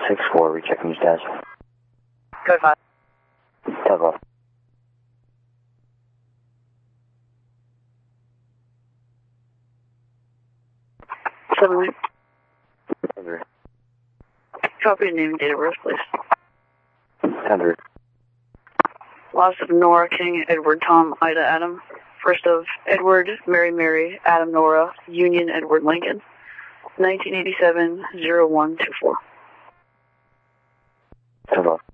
6-4, rechecking your status. Code 5. Tug off. 7. Thunder. Copy name and date of birth, please. Thunder. Loss of Nora King, Edward Tom Ida Adam. First of Edward Mary Adam Nora Union Edward Lincoln. 1987-0124. Tug off.